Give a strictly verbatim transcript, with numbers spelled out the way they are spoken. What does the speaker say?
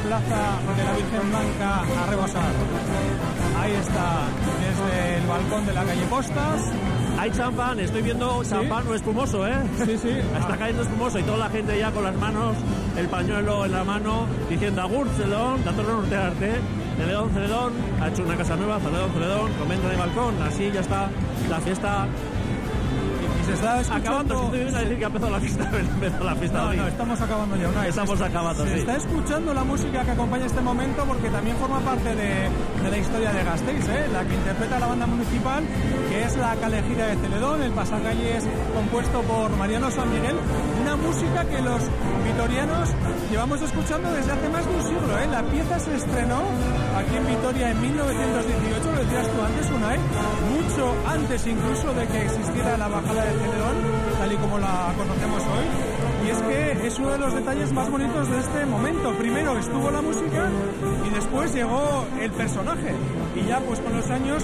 Plaza de la Virgen Blanca a rebosar. Ahí está, desde el balcón de la calle Postas. Hay champán, estoy viendo champán ¿Sí? no espumoso, ¿eh? Sí, sí. Está ah. cayendo espumoso y toda la gente ya con las manos, el pañuelo en la mano, diciendo agur, Celedón, datorren urte arte, Celedón, Celedón, ha hecho una casa nueva, Celedón, Celedón, comenta de balcón, así ya está la fiesta. Se está acabando, si te viene a decir que ha empezado la fiesta, empezó la fiesta no, hoy. no, estamos acabando ya una Estamos se, acabando, se sí. está escuchando la música que acompaña este momento porque también forma parte de, de la historia de Gasteiz, ¿eh? La que interpreta la banda municipal, que es la Calejira de Celedón, el pasacalles compuesto por Mariano San Miguel, una música que los vitorianos llevamos escuchando desde hace más de un siglo, ¿eh? La pieza se estrenó aquí en Vitoria en mil novecientos dieciocho, lo decías tú antes, Unai, mucho antes incluso de que existiera la bajada de Celedón, tal y como la conocemos hoy, y es que es uno de los detalles más bonitos de este momento. Primero estuvo la música y después llegó el personaje, y ya pues con los años